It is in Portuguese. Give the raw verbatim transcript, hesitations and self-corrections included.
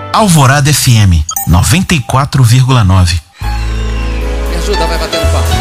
Alvorada F M noventa e quatro vírgula nove. Me ajuda, vai bater no papo.